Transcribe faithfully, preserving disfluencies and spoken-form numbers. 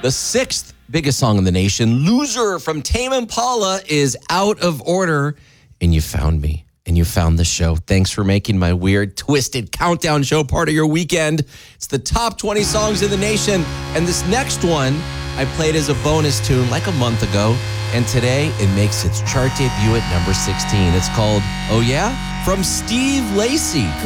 The sixth biggest song in the nation, Loser from Tame Impala, is out of order. And you found me. And you found the show. Thanks for making my weird, twisted countdown show part of your weekend. It's the top twenty songs in the nation. And this next one, I played as a bonus tune like a month ago. And today, it makes its chart debut at number sixteen. It's called Oh Yeah? From Steve Lacy.